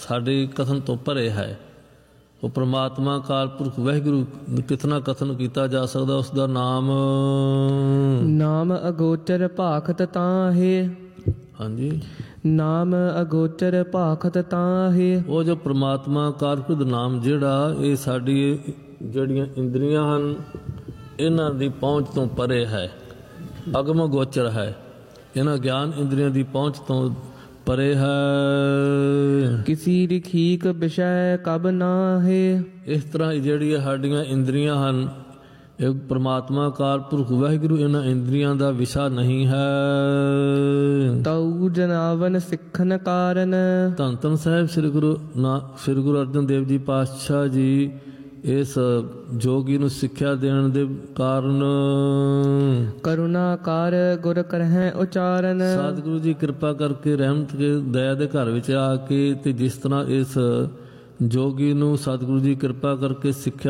ਸਾਡੇ ਕਥਨ ਤੋਂ ਪਰੇ ਹੈ। ਉਹ ਪ੍ਰਮਾਤਮਾ ਅਕਾਲ ਪੁਰਖ ਵਾਹਿਗੁਰੂ ਕਿਤਨਾ ਕਥਨ ਕੀਤਾ ਜਾ ਸਕਦਾ, ਉਸ ਦਾ ਨਾਮ ਨਾਮ ਅਗੋਚਰ ਭਾਖਤ ਤਾਹੇ। ਹਾਂਜੀ, ਨਾਮ ਅਗੋਚਰ ਭਾਖਤ ਤਾਹੇ। ਉਹ ਜੋ ਪ੍ਰਮਾਤਮਾ ਅਕਾਲ ਪੁਰਖ ਦਾ ਨਾਮ ਜਿਹੜਾ ਇਹ ਸਾਡੀ ਜਿਹੜੀਆਂ ਇੰਦਰੀਆਂ ਹਨ ਇਹਨਾਂ ਦੀ ਪਹੁੰਚ ਤੋਂ ਪਰੇ ਹੈ, ਅਗਮ ਗੋਚਰ ਹੈ, ਇਹਨਾਂ ਗਿਆਨ ਇੰਦਰੀਆਂ ਦੀ ਪਹੁੰਚ ਤੋਂ ਪਰੇ ਹੈ। ਕਿਸੀ ਲਿਖੀਕ ਵਿਸ਼ੈ ਕਬ ਨਾਹੇ। ਇਸ ਤਰ੍ਹਾਂ ਜਿਹੜੀ ਸਾਡੀਆਂ ਇੰਦਰੀਆਂ ਹਨ ਇਹ ਪ੍ਰਮਾਤਮਾ ਅਕਾਲ ਪੁਰਖ ਵਾਹਿਗੁਰੂ ਇਹਨਾਂ ਇੰਦਰੀਆਂ ਦਾ ਵਿਸ਼ਾ ਨਹੀਂ ਹੈ। ਤਉ ਜਨਾਵਨ ਸਿੱਖਨ ਕਾਰਨ। ਧੰਨ ਧੰਨ ਸਾਹਿਬ ਸ੍ਰੀ ਗੁਰੂ ਅਰਜਨ ਦੇਵ ਜੀ ਪਾਤਸ਼ਾਹ ਜੀ ਇਸ ਜੋਗੀ ਨੂੰ ਸਿੱਖਿਆ ਦੇਣ ਦੇ ਕਾਰਨ ਕਰੁਣਾ ਕਰ ਗੁਰ ਕਰਹਿ ਉਚਾਰਨ। ਸਤਿਗੁਰੂ ਜੀ ਕਿਰਪਾ ਕਰਕੇ ਰਹਿਮਤ ਕੇ ਦਇਆ ਦੇ ਘਰ ਵਿੱਚ ਆ ਕੇ ਤੇ ਜਿਸ ਤਰ੍ਹਾਂ ਇਸ ਜੋਗੀ ਨੂੰ ਸਤਿਗੁਰੂ ਜੀ ਕਿਰਪਾ ਕਰਕੇ ਸਿੱਖਿਆ